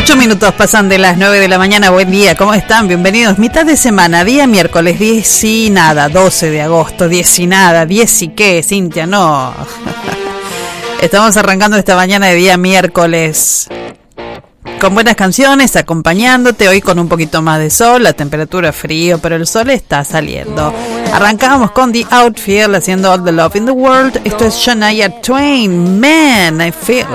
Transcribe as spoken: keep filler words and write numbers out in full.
Ocho minutos pasan de las nueve de la mañana. Buen día, ¿cómo están? Bienvenidos. Mitad de semana, día miércoles, diez y nada, doce de agosto, diez y nada, diez y qué, Cintia, no. Estamos arrancando esta mañana de día miércoles con buenas canciones, acompañándote hoy con un poquito más de sol, la temperatura frío, pero el sol está saliendo. Arrancamos con The Outfield haciendo All the Love in the World. Esto es Shania Twain, Man, I Feel